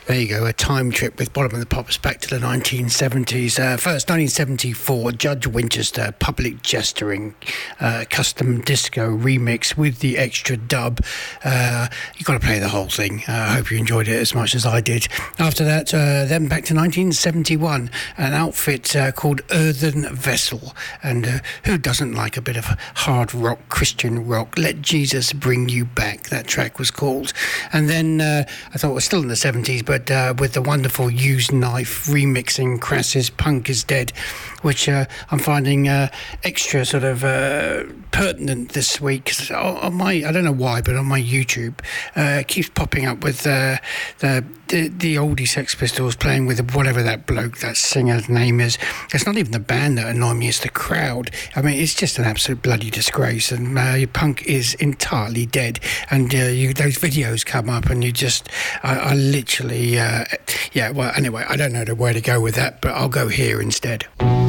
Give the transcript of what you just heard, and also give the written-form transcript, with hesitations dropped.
There you go, a time trip with Bottom of the Pops back to the 1970s. First, 1974, Judge Winchester, Public Gesturing, custom disco remix with the extra dub. You've got to play the whole thing. I hope you enjoyed it as much as I did. After that, then back to 1971, an outfit called Earthen Vessel. And who doesn't like a bit of hard rock, Christian rock? Let Jesus Bring You Back, that track was called. And then I thought it was still in the 70s, but with the wonderful Used Knife remixing Crass's Punk Is Dead, which I'm finding extra sort of pertinent this week. 'Cause on my, I don't know why, but on my YouTube, it keeps popping up with the oldie Sex Pistols playing with whatever that bloke, that singer's name is. It's not even the band that annoy me, it's the crowd. I mean, it's just an absolute bloody disgrace, and punk is entirely dead. And those videos come up, and you just, I literally, well, anyway, I don't know where to go with that, but I'll go here instead.